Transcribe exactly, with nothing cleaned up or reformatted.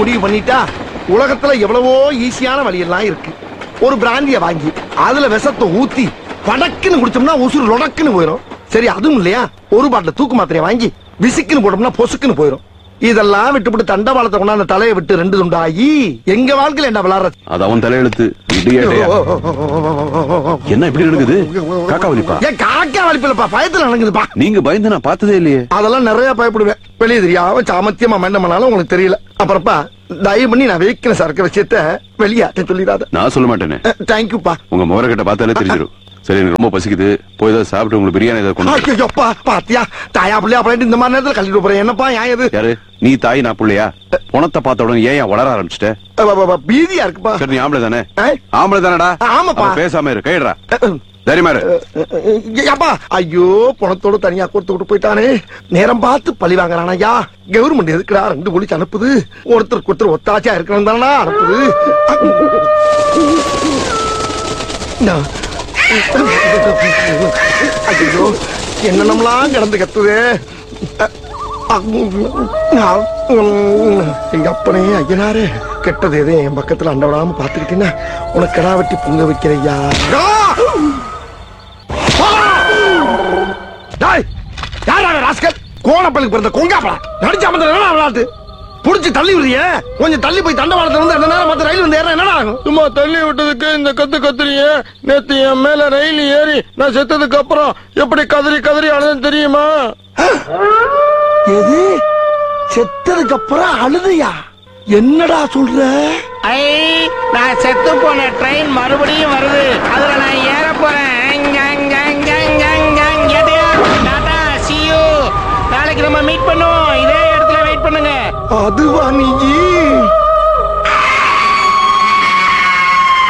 முடிவு பண்ணிட்டா உலகத்துல எவ்வளவோ ஈஸியான வழி எல்லாம் இருக்கு. ஒரு பிராந்திய வாங்கி அதுல விஷத்தை ஊத்தி படக்குன்னு குடிச்சோம்னா உசுறு லொடக்குன்னு போயிடும். சரி அதுவும் இல்லையா, ஒரு பாட்டில் தூக்கு மாத்திரையை வாங்கி விசிக்குன்னு போட்டோம்னா பொசுக்குன்னு போயிடும். இதெல்லாம் விட்டுவிட்டு தண்டவாளத்தை கொண்டாந்து தலையை விட்டு ரெண்டு துண்டாகி எங்க வாழ்க்கையில என்ன விளாடுறது? அது அவன் தலையெழுத்து. என்ன இப்படி நடக்குது? காக்கா வலிப்பா? ஏன் காக்கா வலிப்பில்லப்பா, பயத்துல நடக்குதுப்பா. நீங்க பயந்து நான் பார்த்ததே இல்லையே. அதெல்லாம் நிறைய பயப்படுவேன். வெளியே தெரியாம சாமத்தியமா மண்ட பண்ணாலும் உங்களுக்கு தெரியல. அப்புறப்பா தயவு பண்ணி நான் வைக்கிற சரக்கு விஷயத்த வெளியாட்ட சொல்லிடாத. நான் சொல்ல மாட்டேனே. தேங்க்யூப்பா. உங்க முகர கிட்ட பார்த்தாலே தெரிஞ்சிடும். சரி எனக்கு ரொம்ப பசிக்குது, போய் ஏதாவது சாப்பிட்டு உங்களுக்கு பிரியாணி ஏதாவது கொண்டு. ஐயோப்பா பாத்தியா, தாயா பிள்ளையா அப்படின்ட்டு இந்த மாதிரி நேரத்துல கழிட்டு போறேன். என்னப்பா ஏன்? யாரு நீ? தாய் நான் பிள்ளையா? பணத்தை பார்த்த உடனே ஏன் வளர ஆரம்பிச்சிட்ட? பீதியா இருக்குப்பா. சரி நீ ஆம்பளை தானே? ஆம்பளை தானடா? ஆமாப்பா. பேசாம இரு, கைடுறா. தைரியமா இரு. அப்பா ஐயோ, பணத்தோட தனியா கொடுத்து விட்டு போயிட்டானே. நேரம் பார்த்து பழி வாங்குறான். ஐயா கவர்மெண்ட் எதுக்குடா ரெண்டு போலீஸ் அனுப்புது? ஒருத்தருக்கு ஒருத்தர் ஒத்தாச்சியா இருக்கணும் தானா அனுப்புது. ஐயோ என்னென்னலாம் கிடந்து கத்துது. எங்க அப்பனே ஐயனாரே, கெட்டது எதே என் பக்கத்துல அண்ட விடாம பாத்துக்கிட்டீங்கன்னா உனக்கு கடா வெட்டி பொங்க வைக்கிறையா. கோணப்பள்ளிக்கு பிறந்த கொங்காப்படா நடிச்சாம விளையாட்டு புடிச்சு தள்ளி விடுறிய. கொஞ்சம் தள்ளி போய் தண்டவாளத்துல வந்து அந்த நேரம் மத்த ரயில் வந்து ஏற என்னடா ஆகும்? சும்மா தள்ளி விட்டதுக்கு இந்த கத்து கத்துறிய. நேத்து என் மேல ரயில் ஏறி நான் செத்ததுக்கு அப்புறம் எப்படி கதறி கதறி அழுதுன்னு தெரியுமா? எது செத்ததுக்கு அப்புறம் அழுதையா? என்னடா சொல்ற? ஐ நான் செத்து போன ட்ரெயின் மறுபடியும் வருது, அதுல நான் ஏற போறேன். நாளைக்கு நம்ம மீட் பண்ணுவோம், இதே இடத்துல வெயிட் பண்ணுங்க. அதுவா நீ?